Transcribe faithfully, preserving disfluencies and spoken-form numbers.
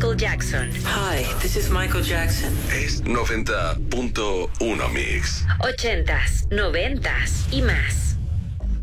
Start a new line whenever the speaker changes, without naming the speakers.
Michael Jackson.
Hi, this is Michael Jackson.
Es noventa punto uno Mix.
Ochentas, noventas y más.